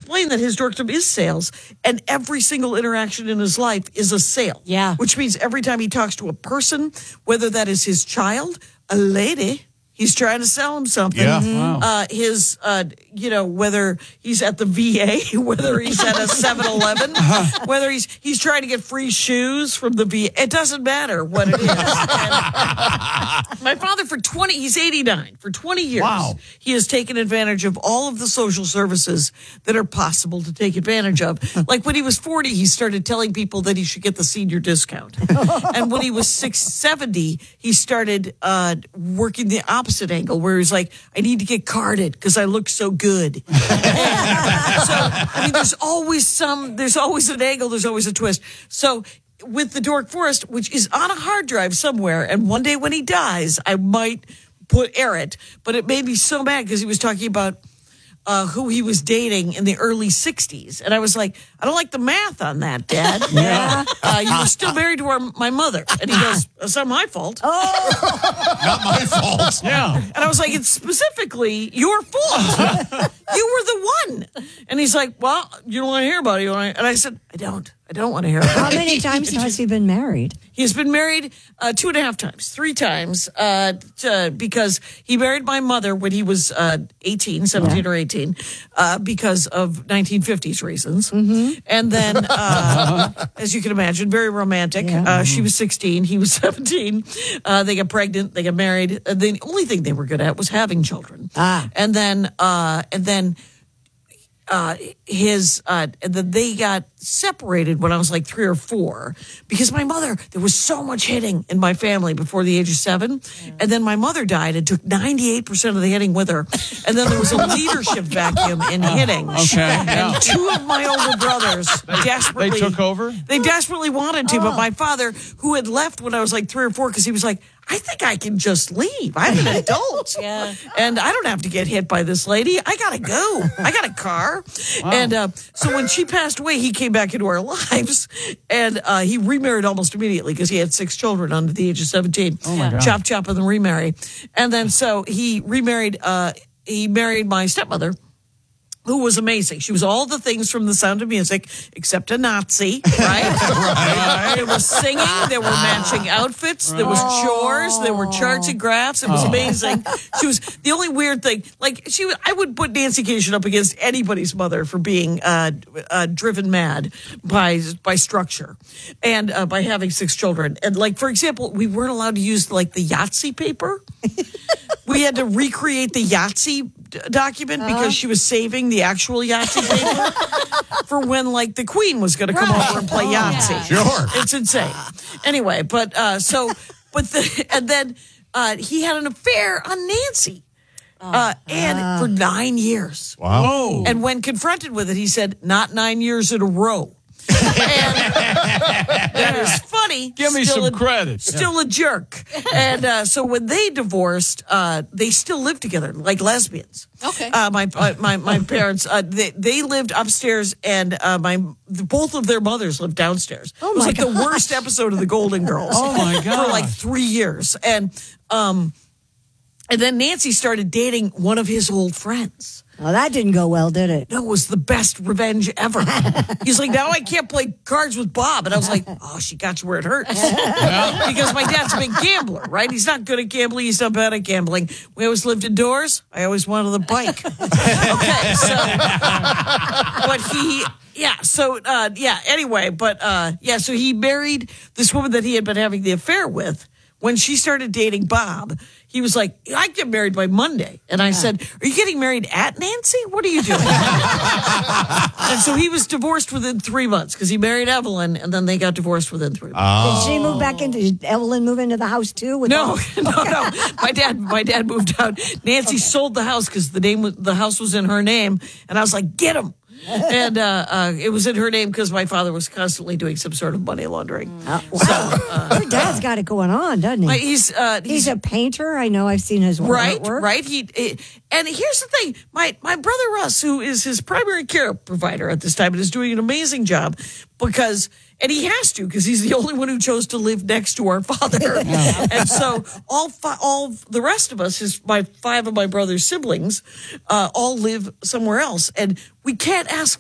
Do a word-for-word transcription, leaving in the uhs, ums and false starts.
explained that his dorkdom is sales, and every single interaction in his life is a sale. Yeah. Which means every time he talks to a person, whether that is his child, a lady, he's trying to sell him something. Yeah, wow. Uh, his, uh, you know, whether he's at the V A, whether he's at a seven eleven, whether he's he's trying to get free shoes from the V A. It doesn't matter what it is. And my father, for twenty, he's eighty-nine. For twenty years, Wow. he has taken advantage of all of the social services that are possible to take advantage of. Like when he was forty, he started telling people that he should get the senior discount. And when he was six seventy, he started uh, working the opposite angle, where he's like, I need to get carded because I look so good. And so, I mean, there's always some, there's always an angle, there's always a twist. So with the Dork Forest, which is on a hard drive somewhere, and one day when he dies, I might put air it, but it made me so mad because he was talking about uh, who he was dating in the early sixties. And I was like, I don't like the math on that, Dad. Yeah. Uh, you were still married to our, my mother. And he goes, it's not my fault. Not my fault. Yeah. And I was like, it's specifically your fault. You were the one. And he's like, well, you don't want to hear about it. You want to? And I said, I don't. I don't want to hear about How it. many times has he been married? He's been married uh, two and a half times, three times, uh, to, because he married my mother when he was uh, eighteen, seventeen yeah. or eighteen, uh, because of nineteen fifties reasons. Mm-hmm. And then, uh, as you can imagine, very romantic. Yeah. Uh, Mm-hmm. She was sixteen, he was seventeen. Uh, they got pregnant, they got married. Uh, the only thing they were good at was having children. Ah. And then, uh, and then, Uh, his, uh, and then they got separated when I was like three or four because my mother, there was so much hitting in my family before the age of seven. Yeah. And then my mother died and took ninety-eight percent of the hitting with her. And then there was a leadership vacuum in hitting. Okay. And Yeah. two of my older brothers desperately. They took over? They desperately wanted to, Oh. but my father, who had left when I was like three or four, because he was like, I think I can just leave. I'm an adult. Yeah. And I don't have to get hit by this lady. I got to go. I got a car. Wow. And uh, so when she passed away, he came back into our lives. And uh, he remarried almost immediately because he had six children under the age of seventeen. Oh, my God. Chop, chop, and then remarry. And then so he remarried, uh, he married my stepmother, who was amazing. She was all the things from The Sound of Music, except a Nazi, right? right. There was singing, there were matching outfits, there was chores, there were charts and graphs. It was amazing. She was the only weird thing. Like she, I would put Nancy Kashian up against anybody's mother for being uh, uh, driven mad by by structure and uh, by having six children. And like, for example, we weren't allowed to use like the Yahtzee paper. We had to recreate the Yahtzee d- document Uh-huh. because she was saving the actual Yahtzee paper for when, like, the Queen was going to come Right. over and play Oh, Yahtzee. yeah. Sure. It's insane. Anyway, but uh, so, but the, and then uh, he had an affair on Nancy. Uh, and for nine years. Wow. And when confronted with it, he said, not nine years in a row. And that is funny. Give me Still some a- credit. Still a jerk. And uh, so when they divorced, uh, they still lived together like lesbians. Okay. Uh, my uh, my my parents, uh, they they lived upstairs, and uh, my both of their mothers lived downstairs. Oh it was my like God. the worst episode of The Golden Girls. Oh, my God. For like three years, and um, and then Nancy started dating one of his old friends. Oh, that didn't go well, did it? No, it was the best revenge ever. He's like, now I can't play cards with Bob. And I was like, oh, she got you where it hurts. Because my dad's a big gambler, right? He's not good at gambling. He's not bad at gambling. We always lived indoors. I always wanted the bike. Okay, so, but he, yeah, so, uh, yeah, anyway, but, uh, yeah, so he married this woman that he had been having the affair with. When she started dating Bob, he was like, I get married by Monday. And I said, are you getting married at Nancy? What are you doing? And so he was divorced within three months because he married Evelyn, and then they got divorced within three months. Did she move back into, did Evelyn move into the house too? With No, all- no, no. My dad, my dad moved out. Nancy sold the house because the name, was- the house was in her name, and I was like, get him. And uh, uh, it was in her name because my father was constantly doing some sort of money laundering. Uh, wow. Your dad's got it going on, doesn't he? Like, he's, uh, He's a painter. I know. I've seen his Right, artwork. right. He, he and here's the thing: my my brother Russ, who is his primary care provider at this time, and is doing an amazing job because, and he has to because he's the only one who chose to live next to our father, and so all fi- all the rest of us, his my five of my brother's siblings, uh, all live somewhere else, and we can't ask